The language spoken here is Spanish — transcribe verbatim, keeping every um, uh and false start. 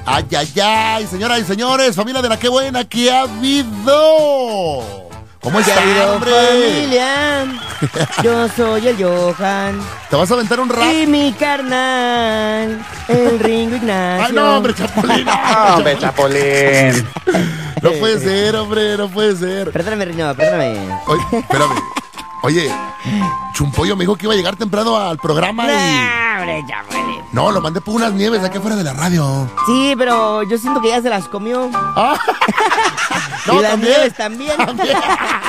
Ay, ay, ay, señoras y señores, familia de la que buena, ¿qué ha habido? ¿Cómo ¿Qué está, ha habido, hombre? familia? Yo soy el Johan. ¿Te vas a aventar un rap? Y mi carnal, el Ringo Ignacio. Ay, no, hombre, Chapulín. No, hombre, Chapulín. No puede ser, hombre, no puede ser. Perdóname, Ringo, perdóname. Oye, espérame. Oye, Chumpollo me dijo que iba a llegar temprano al programa y... No, hombre, Chapulín. No, lo mandé por unas nieves aquí afuera de la radio. Sí, pero yo siento que ya se las comió. Ah. Y No, las también. nieves también. También.